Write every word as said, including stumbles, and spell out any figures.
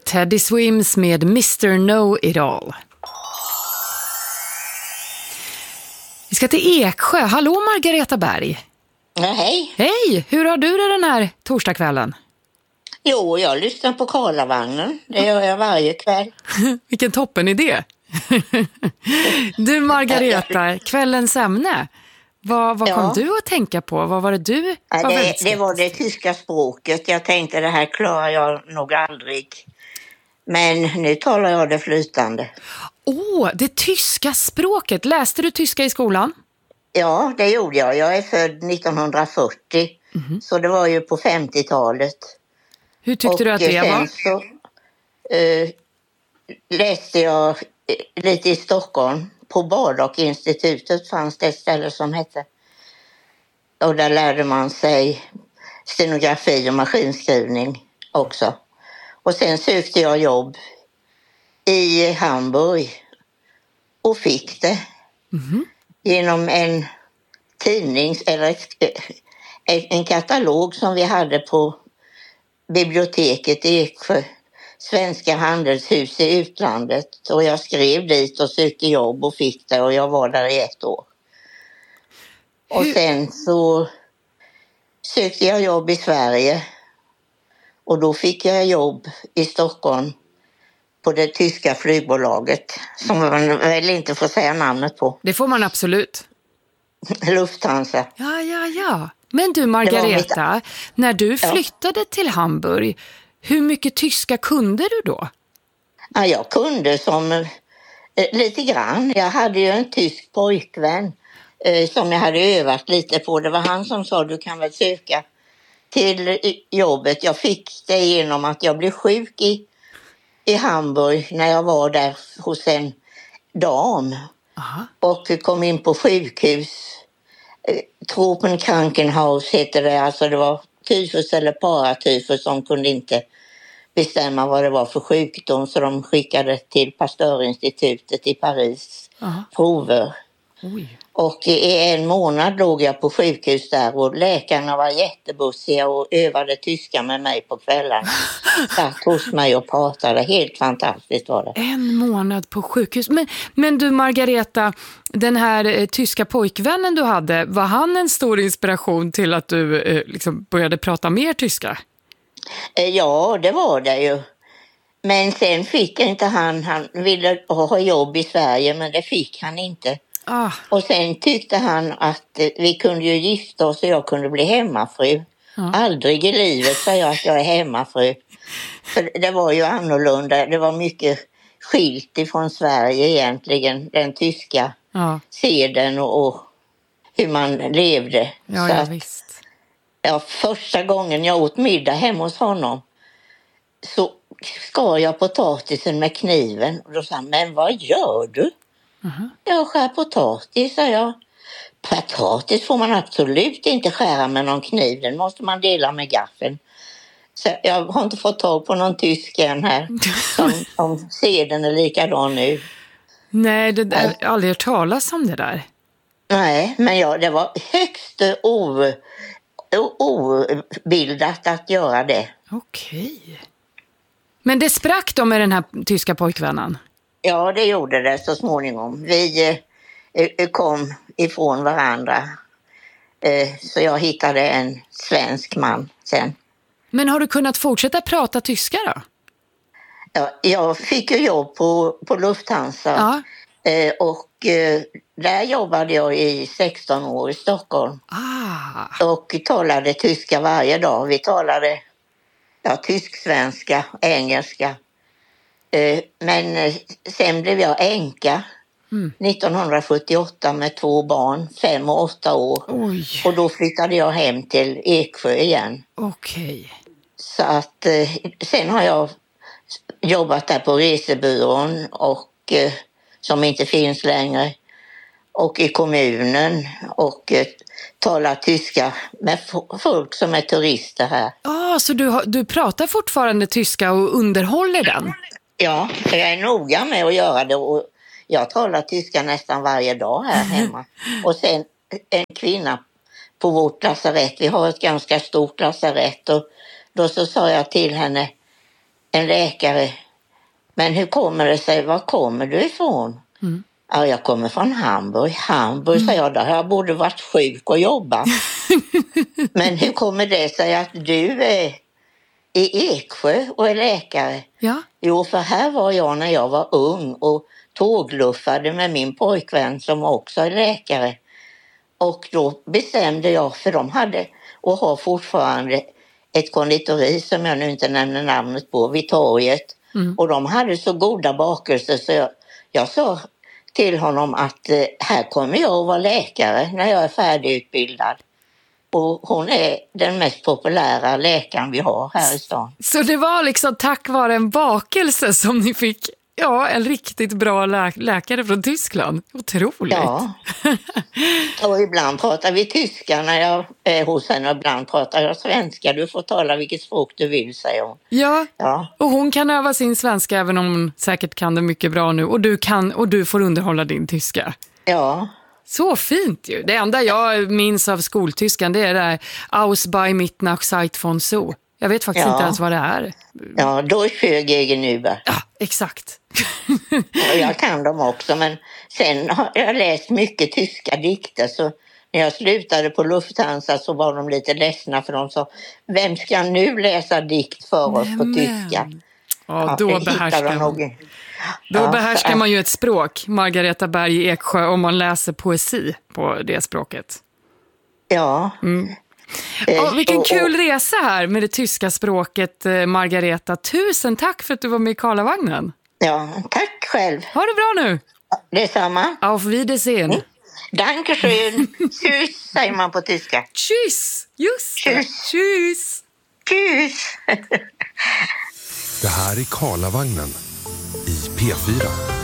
Teddy Swims med mister Know-It-All. Vi ska till Eksjö. Hallå Margareta Berg. Ja, hej. Hej, hur har du det den här torsdagskvällen? Jo, jag lyssnar på Karlavagnen. Det gör jag varje kväll. Vilken toppen idé. Du Margareta, kvällens ämne. Vad, vad kom Ja. du att tänka på? Vad var det du Ja, var det, väldigt det var det tyska språket. Jag tänkte det här klarar jag nog aldrig. Men nu talar jag det flytande. Åh, oh, det tyska språket. Läste du tyska i skolan? Ja, det gjorde jag. Jag är född nittonhundrafyrtio. Mm-hmm. Så det var ju på femtiotalet. Hur tyckte och du att det sen var? Så eh, läste jag lite i Stockholm. På Bardock-institutet fanns det ett ställe som hette. Och där lärde man sig stenografi och maskinskrivning också. Och sen sökte jag jobb i Hamburg och fick det. Mm-hmm. Genom en tidning eller ett, en katalog som vi hade på biblioteket i Eksjö. Svenska handelshus i utlandet. Och jag skrev dit och sökte jobb och fick det och jag var där i ett år. Och sen så sökte jag jobb i Sverige. Och då fick jag jobb i Stockholm på det tyska flygbolaget. Som man väl inte får säga namnet på. Det får man absolut. Lufthansa. Ja, ja, ja. Men du Margareta, mitt... när du flyttade ja. till Hamburg, hur mycket tyska kunde du då? Ja, jag kunde som eh, lite grann. Jag hade ju en tysk pojkvän eh, som jag hade övat lite på. Det var han som sa du kan väl söka till jobbet. Jag fick det genom att jag blev sjuk i, i Hamburg när jag var där hos en dam. Aha. Och kom in på sjukhus. Tropenkrankenhaus heter det. Alltså det var tyfus eller paratyfus som kunde inte bestämma vad det var för sjukdom. Så de skickade till Pastörinstitutet i Paris. Aha. Prover. Oj. Och i en månad låg jag på sjukhus där och läkarna var jättebussiga och övade tyska med mig på kvällen. Satt hos mig och pratade. Helt fantastiskt var det. En månad på sjukhus. Men, men du Margareta, den här eh, tyska pojkvännen du hade, var han en stor inspiration till att du eh, liksom började prata mer tyska? Eh, ja, det var det ju. Men sen fick inte han, han ville ha jobb i Sverige men det fick han inte. Ah. Och sen tyckte han att vi kunde ju gifta oss och jag kunde bli hemmafru. Ah. Aldrig i livet sa jag att jag är hemmafru. För det var ju annorlunda. Det var mycket skilt ifrån Sverige egentligen. Den tyska ah. seden och, och hur man levde. Ja, så ja, att, visst. Ja, första gången jag åt middag hemma hos honom så skar jag potatisen med kniven. Och då sa han, men vad gör du? Uh-huh. Jag skär potatis, sa jag. Potatis får man absolut inte skära med någon kniv. Den måste man dela med gaffeln. Så jag har inte fått tag på någon tysk än här. Som, som seden är likadan nu. Nej, det där, jag har aldrig hört talas om det där. Nej, men ja, det var högst o, obildat att göra det. Okej. Men det sprack då med den här tyska pojkvännen? Ja, det gjorde det så småningom. Vi eh, kom ifrån varandra. Eh, så jag hittade en svensk man sen. Men har du kunnat fortsätta prata tyska då? Ja, jag fick ju jobb på, på Lufthansa. Ja. Eh, och eh, där jobbade jag i sexton år i Stockholm. Ah. Och talade tyska varje dag. Vi talade ja, tysk-svenska, engelska. Men sen blev jag änka mm. nittonhundrasjuttioåtta med två barn, fem och åtta år. Oj. Och då flyttade jag hem till Eksjö igen. Okej. Så att sen har jag jobbat där på resebyrån och som inte finns längre. Och i kommunen och talar tyska med folk som är turister här. Ja, ah, så du, har, du pratar fortfarande tyska och underhåller den? Ja, jag är noga med att göra det och jag talar tyska nästan varje dag här hemma. Och sen en kvinna på vårt lasarett, vi har ett ganska stort lasarett och då så sa jag till henne, en läkare, men hur kommer det sig, var kommer du ifrån? Mm. Ja, jag kommer från Hamburg. Hamburg, mm. sa jag, där jag borde varit sjuk och jobba. Men hur kommer det sig att du är i Eksjö och är läkare? Ja. Jo, för här var jag när jag var ung och tågluffade med min pojkvän som också är läkare. Och då bestämde jag, för de hade och har fortfarande ett konditori som jag nu inte nämner namnet på, vid torget. Mm. Och de hade så goda bakelser så jag, jag sa till honom att eh, här kommer jag att vara läkare när jag är färdigutbildad. Och hon är den mest populära läkaren vi har här i stan. Så det var liksom tack vare en bakelse som ni fick ja, en riktigt bra lä- läkare från Tyskland. Otroligt. Ja. Och ibland pratar vi tyska när jag är hos henne och ibland pratar jag svenska. Du får tala vilket språk du vill, säger hon. Ja, ja. Och hon kan öva sin svenska även om hon säkert kan det mycket bra nu. Och du, kan, och du får underhålla din tyska. Ja. Så fint ju. Det enda jag minns av skoltyskan det är det här Aus bei Mittnach Zeit von so. Jag vet faktiskt ja. inte ens vad det är. Ja, Deutsche gegenüber. Ja, exakt. Ja, jag kan dem också, men sen har jag läst mycket tyska dikter så när jag slutade på Lufthansa så var de lite ledsna för de sa, vem ska nu läsa dikt för oss Nämen. på tyska? Ja, då ja, behärskar man. Då ja, behärskar man ju ett språk, Margareta Berg i Eksjö, om man läser poesi på det språket. Ja. Mm. Oh, vilken kul resa här med det tyska språket, Margareta. Tusen tack för att du var med i Karlavagnen. Ja, tack själv. Ha det bra nu. Detsamma. Auf Wiedersehen. Mm. Dankeschön. Tschüss säger man på tyska. Tschüss. Just det. Tschüss. Tschüss. Tschüss. Det här är Karlavagnen i P fyra.